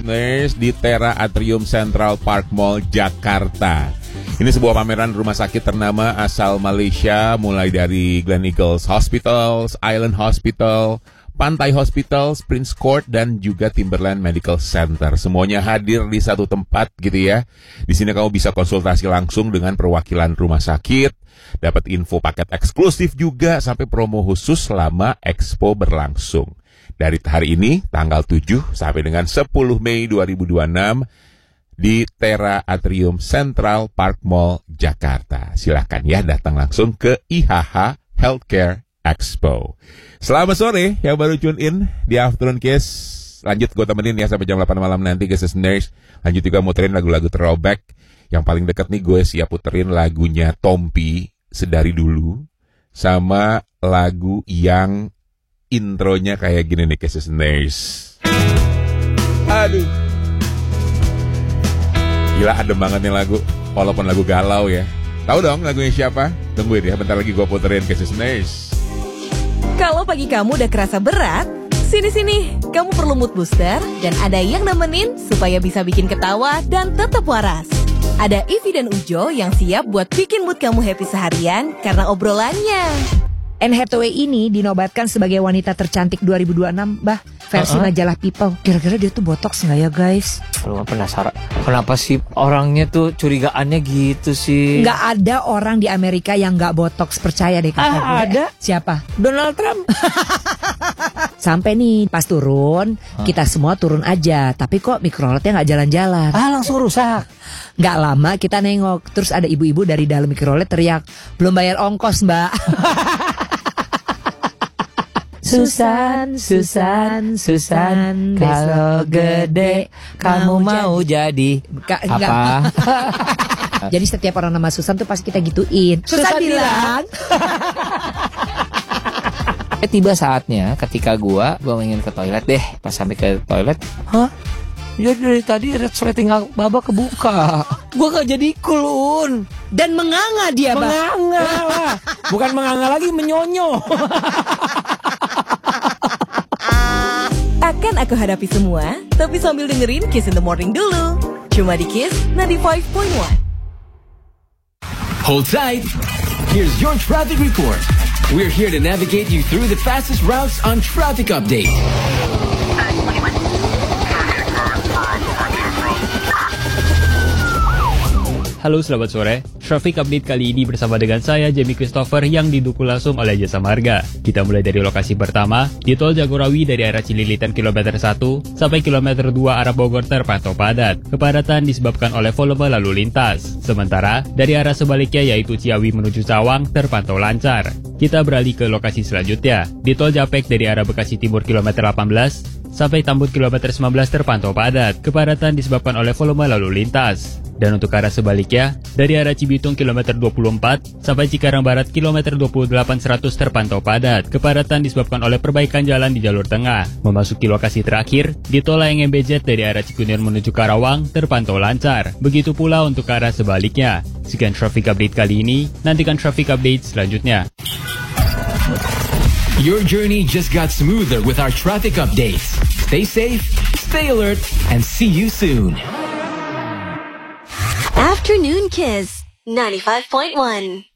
listeners, di Tera Atrium Central Park Mall, Jakarta. Ini sebuah pameran rumah sakit ternama asal Malaysia, mulai dari Gleneagles Hospitals, Island Hospital, Pantai Hospital, Prince Court, dan juga Timberland Medical Center. Semuanya hadir di satu tempat gitu ya. Di sini kamu bisa konsultasi langsung dengan perwakilan rumah sakit, dapat info paket eksklusif juga, sampai promo khusus selama Expo berlangsung. Dari hari ini, tanggal 7 sampai dengan 10 Mei 2026, di Tera Atrium Central Park Mall, Jakarta. Silakan ya datang langsung ke IHH Healthcare Expo. Selamat sore yang baru tune in di Afternoon Kiss. Lanjut gue temenin ya sampai jam 8 malam nanti guys listeners. Lanjut juga muterin lagu-lagu throwback. Yang paling dekat nih gue siap puterin lagunya Tompi, Sedari Dulu, sama lagu yang intronya kayak gini nih guys listeners. Aduh, gila adem banget nih lagu, walaupun lagu galau ya. Tahu dong lagunya siapa? Tungguin ya, bentar lagi gue puterin ke listeners. Kalau pagi kamu udah kerasa berat, sini-sini, kamu perlu mood booster dan ada yang nemenin supaya bisa bikin ketawa dan tetap waras. Ada Ivy dan Ujo yang siap buat bikin mood kamu happy seharian karena obrolannya. Anne Hathaway ini dinobatkan sebagai wanita tercantik 2026, bah, versi majalah People. Kira-kira dia tuh botox nggak ya guys? Lu penasaran, kenapa sih orangnya tuh curigaannya gitu sih? Nggak ada orang di Amerika yang nggak botox, percaya deh kata gue. Ada. Siapa? Donald Trump. Sampai nih pas turun, kita semua turun aja. Tapi kok mikroletnya nggak jalan-jalan. Langsung rusak. Nggak lama kita nengok, terus ada ibu-ibu dari dalam mikrolet teriak, belum bayar ongkos mbak. Susan, kalau gede kamu mau jadi apa? Jadi setiap orang nama Susan tuh pasti kita gituin. Susan bilang. Tiba saatnya ketika gua ingin ke toilet deh. Pas sampai ke toilet, ya dari tadi resleting baba kebuka. Gua gak jadi kulun. Dan menganga dia, Bang. Menganga lah. Bukan menganga lagi, menyonyo. Akan aku hadapi semua, tapi sambil dengerin Kiss in the Morning dulu. Cuma di Kiss 95.1. Hold tight. Here's your traffic report. We're here to navigate you through the fastest routes on Traffic Update. Halo selamat sore, Traffic Update kali ini bersama dengan saya Jamie Christopher yang didukung langsung oleh Jasa Marga. Kita mulai dari lokasi pertama, di Tol Jagorawi dari arah Cililitan kilometer 1 sampai kilometer 2 arah Bogor terpantau padat. Kepadatan disebabkan oleh volume lalu lintas. Sementara, dari arah sebaliknya yaitu Ciawi menuju Cawang terpantau lancar. Kita beralih ke lokasi selanjutnya, di Tol Japek dari arah Bekasi Timur kilometer 18 sampai Tambun kilometer 19 terpantau padat. Kepadatan disebabkan oleh volume lalu lintas. Dan untuk arah sebaliknya, dari arah Cibitung kilometer 24 sampai Cikarang Barat kilometer 28-100 terpantau padat. Kepadatan disebabkan oleh perbaikan jalan di jalur tengah. Memasuki lokasi terakhir, di Tol Layang MBZ dari arah Cikunir menuju Karawang terpantau lancar. Begitu pula untuk arah sebaliknya. Sekian Traffic Update kali ini, nantikan Traffic Update selanjutnya. Your journey just got smoother with our traffic updates. Stay safe, stay alert, and see you soon. Afternoon Kiss 95.1.